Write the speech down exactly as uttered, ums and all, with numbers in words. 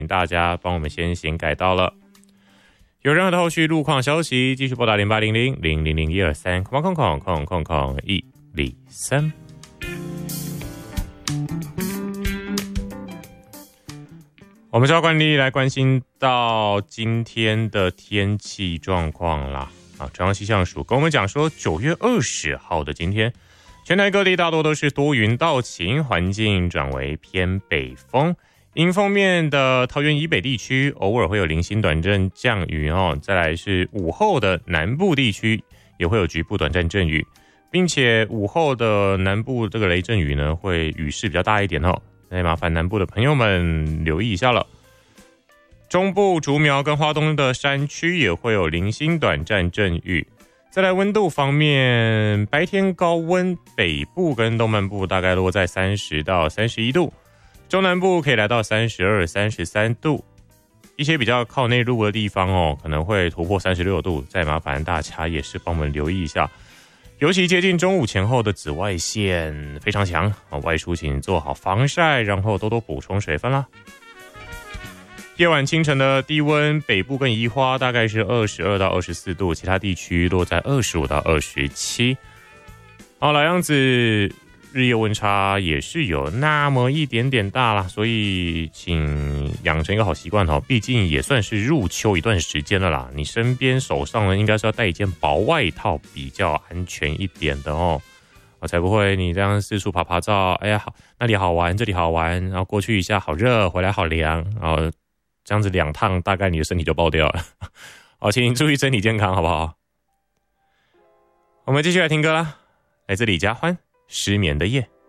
请大家帮我们先行改到了。有任何的后续路况消息，继续拨打零八零零零零零一二三空空空空空空一零三。我们照惯例来关心到今天的天气状况啦。啊，中央气象署跟我们讲说，九月二十号的今天，全台各地大多都是多云到晴，环境转为偏北风。迎风面的桃园以北地区偶尔会有零星短暂降雨哦，再来是午后的南部地区也会有局部短暂阵雨，并且午后的南部这个雷阵雨呢，会雨势比较大一点哦。那麻烦南部的朋友们留意一下了。中部竹苗跟花东的山区也会有零星短暂阵雨。再来温度方面，白天高温，北部跟东半部大概落在三十到三十一度，中南部可以来到三十二、三十三度，一些比较靠内陆的地方哦，可能会突破三十六度，再麻烦大家也是帮我们留意一下。尤其接近中午前后的紫外线非常强，外出请做好防晒，然后多多补充水分啦。夜晚清晨的低温，北部跟宜花大概是二十二到二十四度，其他地区落在二十五到二十七。好，老样子，日夜温差也是有那么一点点大啦，所以请养成一个好习惯哦，毕竟也算是入秋一段时间了啦，你身边手上呢应该是要带一件薄外套比较安全一点的哦，我才不会你这样四处爬爬照，哎呀好，那里好玩，这里好玩，然后过去一下好热，回来好凉，然后这样子两趟大概你的身体就爆掉了。好，请注意身体健康好不好？我们继续来听歌啦，来自李佳欢，失眠的夜。